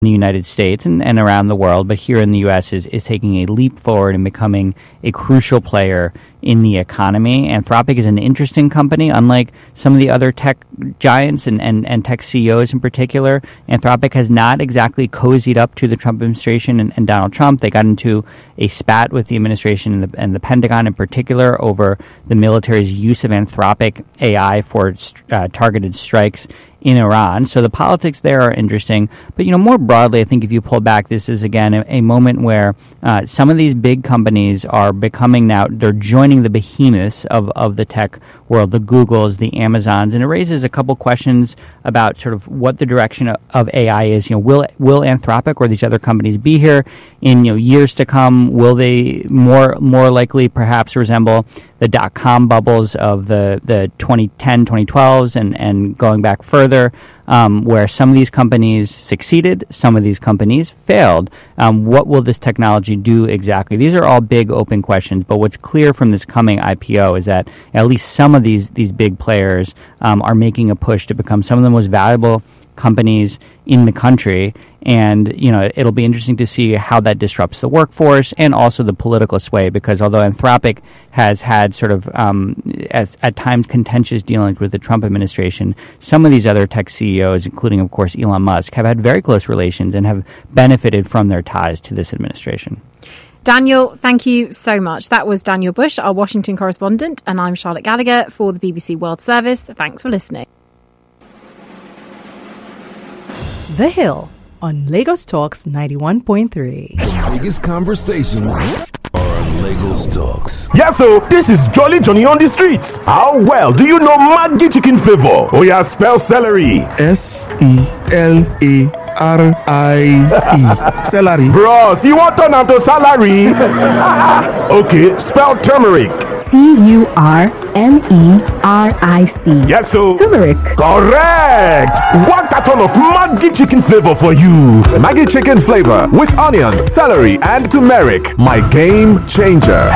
the United States and around the world, but here in the U.S. is taking a leap forward and becoming a crucial player in the economy. Anthropic is an interesting company. Unlike some of the other tech giants and tech CEOs in particular, Anthropic has not exactly cozied up to the Trump administration and Donald Trump. They got into a spat with the administration and the Pentagon in particular over the military's use of Anthropic AI for targeted strikes in Iran. So the politics there are interesting. But, more broadly, I think if you pull back, this is, again, a moment where some of these big companies are becoming now, they're joining the behemoths of the tech world, the Googles, the Amazons, and it raises a couple questions about sort of what the direction of AI is. Will Anthropic or these other companies be here in years to come? Will they more likely perhaps resemble the dot-com bubbles of the 2010, 2012s and going back further, where some of these companies succeeded, some of these companies failed? What will this technology do exactly? These are all big open questions, but what's clear from this coming IPO is that at least some of these big players are making a push to become some of the most valuable companies in the country. And, it'll be interesting to see how that disrupts the workforce and also the political sway, because although Anthropic has had sort of, at times, contentious dealings with the Trump administration, some of these other tech CEOs, including, of course, Elon Musk, have had very close relations and have benefited from their ties to this administration. Daniel, thank you so much. That was Daniel Bush, our Washington correspondent, and I'm Charlotte Gallagher for the BBC World Service. Thanks for listening. The Hill on Lagos Talks 91.3. The biggest conversations are on Lagos Talks. Yes, so this is Jolly Johnny on the streets. How well do you know Maggi chicken flavor? Oh yeah, spell celery. SELARIE. Celery. Bros, you want turn to salary? Okay, spell turmeric. TURMERIC. Yes, so Turmeric. Correct. One carton of Maggi chicken flavor for you. Maggi chicken flavor with onions, celery, and turmeric. My game changer.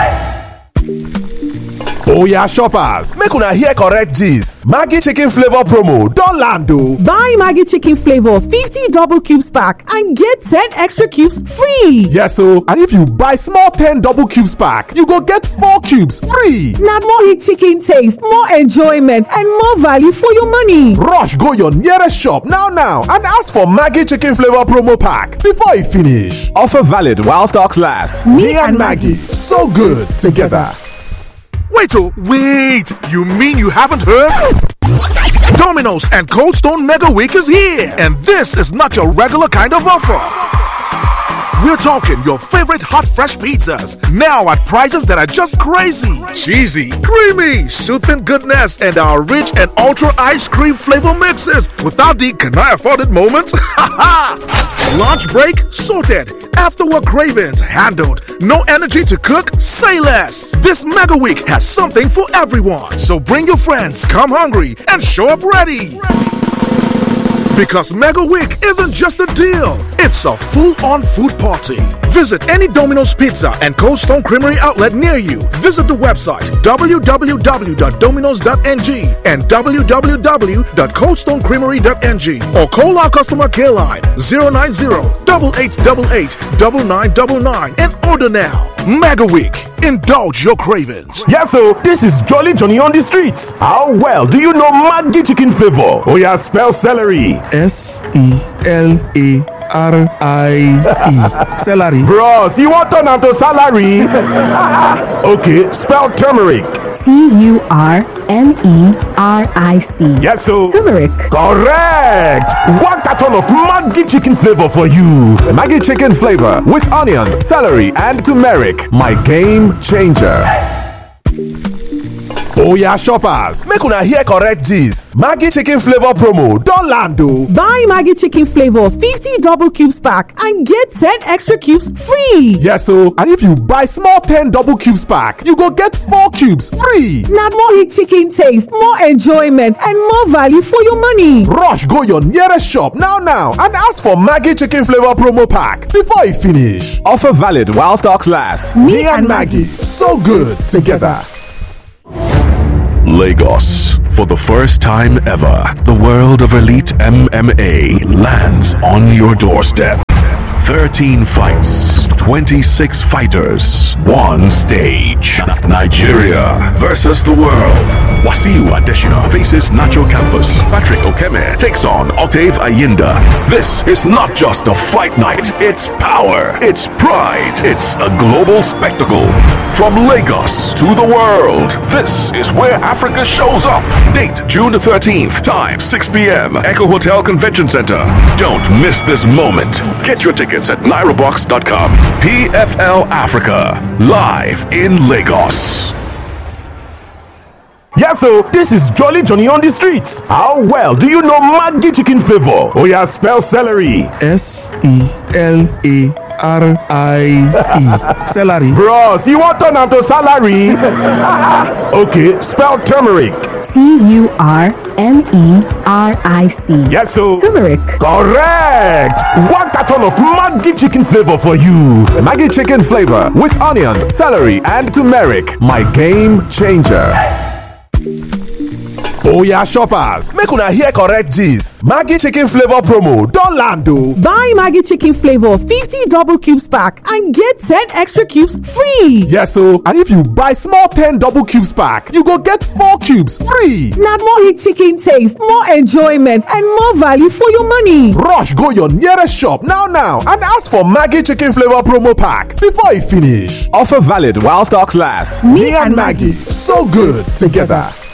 Oh yeah, shoppers, make una hear correct gist. Maggi chicken flavor promo don land o. Buy Maggi chicken flavor 50 double cubes pack and get 10 extra cubes free. Yes, so and if you buy small 10 double cubes pack, you go get 4 cubes free. Now more rich chicken taste, more enjoyment, and more value for your money. Rush go your nearest shop now and ask for Maggi chicken flavor promo pack before e finish. Offer valid while stocks last. Me and Maggi, so good together. Wait, you mean you haven't heard? Domino's and Cold Stone Mega Week is here, and this is not your regular kind of offer. We're talking your favorite hot fresh pizzas, now at prices that are just crazy. Cheesy, creamy, soothing goodness, and our rich and ultra ice cream flavor mixes without the can I afford it moments. Lunch break sorted, after work cravings handled, no energy to cook, say less. This mega week has something for everyone, so bring your friends, come hungry, and show up ready. Because Mega Week isn't just a deal, it's a full-on food party. Visit any Domino's Pizza and Cold Stone Creamery outlet near you. Visit the website www.dominos.ng and www.coldstonecreamery.ng or call our customer care line 090-8888-9999 and order now. Mega Week. Indulge your cravings. Yes, so this is Jolly Johnny on the streets. How well do you know Maggi chicken flavor? Oh yeah, spell celery. SELARIE. Celery. Bros, you want turn to salary? Okay, spell turmeric. TURMERIC. Yes, so Turmeric. Correct. One carton of Maggi chicken flavor for you. Maggi chicken flavor with onions, celery, and turmeric. My game changer. Oh yeah, shoppers, make una hear correct gist. Maggi chicken flavor promo don land o. Buy Maggi chicken flavor 50 double cubes pack and get 10 extra cubes free. Yes, so and if you buy small 10 double cubes pack, you go get 4 cubes free. Now more rich chicken taste, more enjoyment, and more value for your money. Rush go your nearest shop now and ask for Maggi chicken flavor promo pack before e finish. Offer valid while stocks last. Me and Maggi, so good together. Lagos. For the first time ever, the world of elite MMA lands on your doorstep. 13 fights, 26 fighters, one stage. Nigeria versus the world. Wasiu Adesina faces Nacho Campos. Patrick Okeme takes on Octave Ayinda. This is not just a fight night. It's power. It's pride. It's a global spectacle. From Lagos to the world, this is where Africa shows up. Date June the 13th. Time 6 p.m. Echo Hotel Convention Center. Don't miss this moment. Get your tickets at NairoBox.com. PFL Africa, live in Lagos. Yes, so this is Jolly Johnny on the streets. How well do you know Maggi chicken flavor? Oh yeah, spell celery. Celery. Celery. Bros, you want turn to salary? Okay, spell turmeric. Turmeric. Yes, so Turmeric. correct. One carton of Maggi chicken flavor for you. Maggi chicken flavor with onions, celery, and turmeric. My game changer. Oh yeah, shoppers, make una hear correct gist. Maggi chicken flavor promo don land o. Buy Maggi chicken flavor 50 double cubes pack and get 10 extra cubes free. Yes, so and if you buy small 10 double cubes pack, you go get 4 cubes free. Now more rich chicken taste, more enjoyment, and more value for your money. Rush go your nearest shop now and ask for Maggi chicken flavor promo pack before e finish. Offer valid while stocks last. Me and Maggi, so good together.